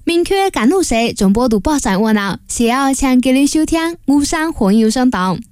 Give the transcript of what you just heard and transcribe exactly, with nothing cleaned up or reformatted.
明确甘露水从波度宝山我脑，需要请继续收听五山欢游声档。